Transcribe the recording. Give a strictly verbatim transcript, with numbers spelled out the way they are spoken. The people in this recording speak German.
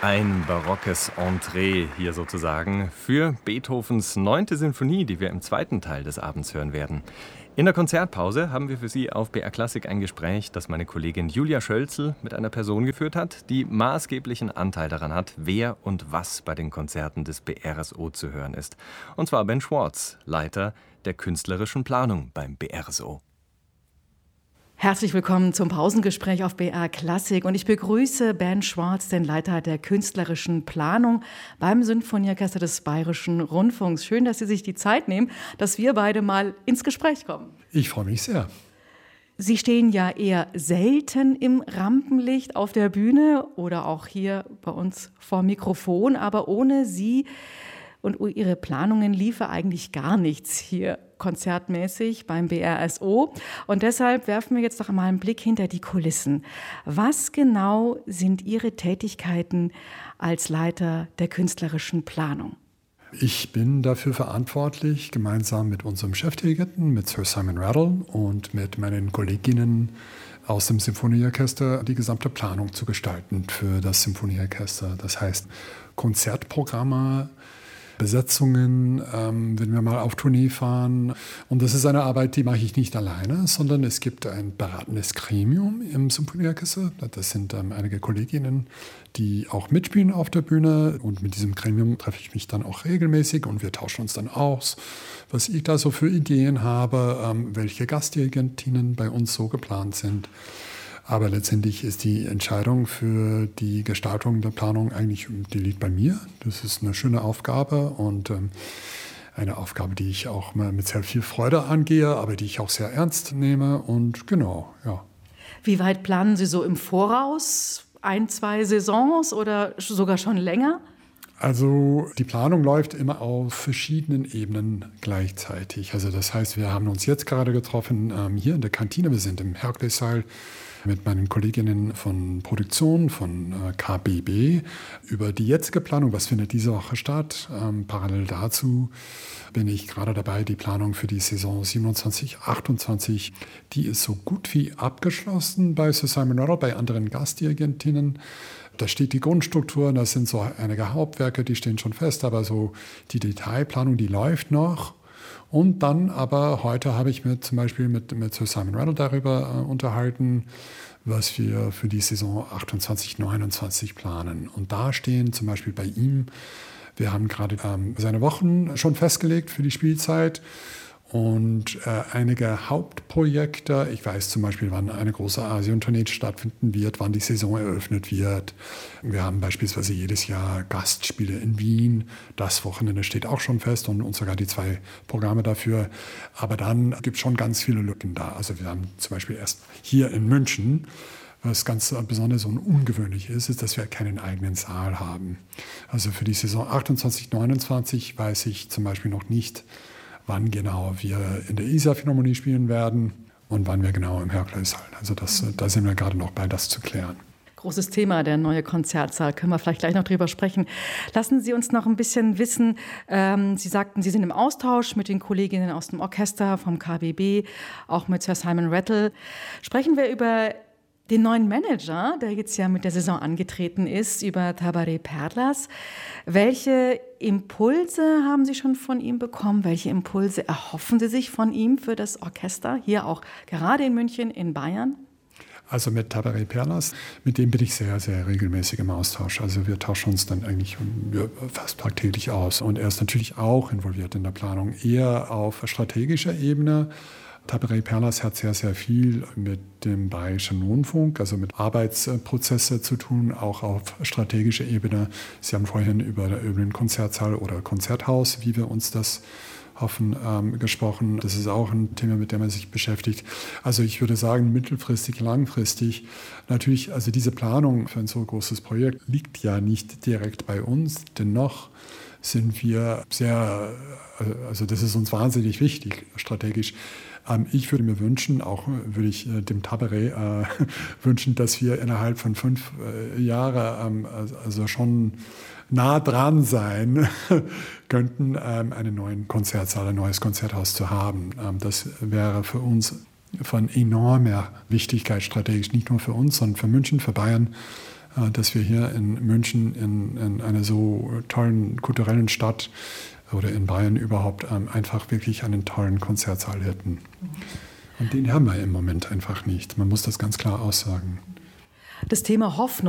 Ein barockes Entree hier sozusagen für Beethovens neunte Sinfonie, die wir im zweiten Teil des Abends hören werden. In der Konzertpause haben wir für Sie auf B R Klassik ein Gespräch, das meine Kollegin Julia Schölzel mit einer Person geführt hat, die maßgeblichen Anteil daran hat, wer und was bei den Konzerten des B R S O zu hören ist. Und zwar Ben Schwartz, Leiter der künstlerischen Planung beim B R S O. Herzlich willkommen zum Pausengespräch auf B R Klassik und ich begrüße Ben Schwartz, den Leiter der künstlerischen Planung beim Sinfonieorchester des Bayerischen Rundfunks. Schön, dass Sie sich die Zeit nehmen, dass wir beide mal ins Gespräch kommen. Ich freue mich sehr. Sie stehen ja eher selten im Rampenlicht auf der Bühne oder auch hier bei uns vor Mikrofon, aber ohne Sie und Ihre Planungen liefe eigentlich gar nichts hier konzertmäßig beim B R S O. Und deshalb werfen wir jetzt doch mal einen Blick hinter die Kulissen. Was genau sind Ihre Tätigkeiten als Leiter der künstlerischen Planung? Ich bin dafür verantwortlich, gemeinsam mit unserem Chefdirigenten, mit Sir Simon Rattle und mit meinen Kolleginnen aus dem Sinfonieorchester die gesamte Planung zu gestalten für das Sinfonieorchester. Das heißt, Konzertprogramme, Besetzungen, ähm, wenn wir mal auf Tournee fahren. Und das ist eine Arbeit, die mache ich nicht alleine, sondern es gibt ein beratendes Gremium im Symphonieorchester. Das sind ähm, einige Kolleginnen, die auch mitspielen auf der Bühne. Und mit diesem Gremium treffe ich mich dann auch regelmäßig und wir tauschen uns dann aus, was ich da so für Ideen habe, ähm, welche Gastdirigentinnen bei uns so geplant sind. Aber letztendlich ist die Entscheidung für die Gestaltung der Planung eigentlich, die liegt bei mir. Das ist eine schöne Aufgabe und ähm, eine Aufgabe, die ich auch mit sehr viel Freude angehe, aber die ich auch sehr ernst nehme und genau, ja. Wie weit planen Sie so im Voraus? Ein, zwei Saisons oder sogar schon länger? Also die Planung läuft immer auf verschiedenen Ebenen gleichzeitig. Also das heißt, wir haben uns jetzt gerade getroffen ähm, hier in der Kantine. Wir sind im Herkulessaal mit meinen Kolleginnen von Produktion, von äh, K B B, über die jetzige Planung, was findet diese Woche statt. Ähm, parallel dazu bin ich gerade dabei, die Planung für die Saison siebenundzwanzig achtundzwanzig, die ist so gut wie abgeschlossen bei Sir Simon Rattle, bei anderen Gastdirigentinnen. Da steht die Grundstruktur, das sind so einige Hauptwerke, die stehen schon fest, aber so die Detailplanung, die läuft noch. Und dann aber heute habe ich mir zum Beispiel mit, mit Sir Simon Rattle darüber äh, unterhalten, was wir für die Saison achtundzwanzig neunundzwanzig planen. Und da stehen zum Beispiel bei ihm, wir haben gerade ähm, seine Wochen schon festgelegt für die Spielzeit. Und äh, einige Hauptprojekte, ich weiß zum Beispiel, wann eine große Asien-Tournee stattfinden wird, wann die Saison eröffnet wird. Wir haben beispielsweise jedes Jahr Gastspiele in Wien. Das Wochenende steht auch schon fest und, und sogar die zwei Programme dafür. Aber dann gibt es schon ganz viele Lücken da. Also wir haben zum Beispiel erst hier in München, was ganz besonders und ungewöhnlich ist, ist, dass wir keinen eigenen Saal haben. Also für die Saison achtundzwanzig neunundzwanzig weiß ich zum Beispiel noch nicht, wann genau wir in der Isar Philharmonie spielen werden und wann wir genau im Herkulessaal. Also das, da sind wir gerade noch bei, das zu klären. Großes Thema, der neue Konzertsaal. Können wir vielleicht gleich noch drüber sprechen. Lassen Sie uns noch ein bisschen wissen, ähm, Sie sagten, Sie sind im Austausch mit den Kolleginnen aus dem Orchester, vom K B B, auch mit Sir Simon Rattle. Sprechen wir über den neuen Manager, der jetzt ja mit der Saison angetreten ist, über Tabaré Perlas. Welche Impulse haben Sie schon von ihm bekommen? Welche Impulse erhoffen Sie sich von ihm für das Orchester, hier auch gerade in München, in Bayern? Also mit Tabaré Perlas, mit dem bin ich sehr, sehr regelmäßig im Austausch. Also wir tauschen uns dann eigentlich fast tagtäglich aus. Und er ist natürlich auch involviert in der Planung, eher auf strategischer Ebene. Tabaré Perlas hat sehr, sehr viel mit dem Bayerischen Rundfunk, also mit Arbeitsprozessen zu tun, auch auf strategischer Ebene. Sie haben vorhin über, über den Konzertsaal oder Konzerthaus, wie wir uns das hoffen, ähm, gesprochen. Das ist auch ein Thema, mit dem man sich beschäftigt. Also ich würde sagen, mittelfristig, langfristig. Natürlich, also diese Planung für ein so großes Projekt liegt ja nicht direkt bei uns. Dennoch sind wir sehr, also das ist uns wahnsinnig wichtig, strategisch. Ich würde mir wünschen, auch würde ich dem Tabaré äh, wünschen, dass wir innerhalb von fünf äh, Jahren, ähm, also schon nah dran sein könnten, ähm, einen neuen Konzertsaal, ein neues Konzerthaus zu haben. Ähm, das wäre für uns von enormer Wichtigkeit strategisch, nicht nur für uns, sondern für München, für Bayern, dass wir hier in München, in, in einer so tollen kulturellen Stadt oder in Bayern überhaupt ähm, einfach wirklich einen tollen Konzertsaal hätten. Und den haben wir im Moment einfach nicht. Man muss das ganz klar aussagen. Das Thema Hoffnung